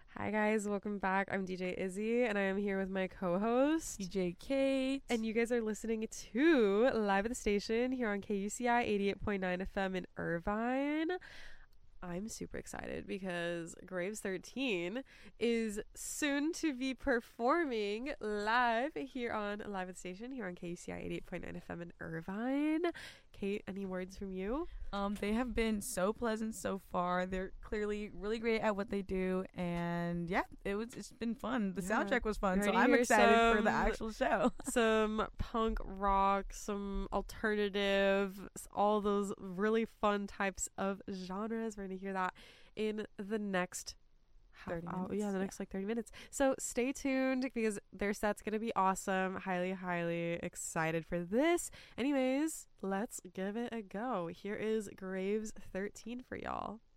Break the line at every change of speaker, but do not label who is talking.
Hi guys, welcome back. I'm DJ Izzy and I am here with my co-host
DJ Kate.
and you guys are listening to Live at the Station here on KUCI 88.9 FM in Irvine. I'm super excited because Graves 13 is soon to be performing live here on Live at the Station here on KUCI 88.9 FM in Irvine. Kate, any words from you?
They have been so pleasant so far. They're clearly really great at what they do, and yeah, it's been fun. The soundtrack was fun, so I'm excited for the actual show.
Some punk rock, some alternative, all those really fun types of genres. We're gonna hear that in the next
30 minutes.
Yeah, the next like 30 minutes. So stay tuned because their set's gonna be awesome. Highly excited for this. Anyways, let's give it a go. Here is Graves 13 for y'all.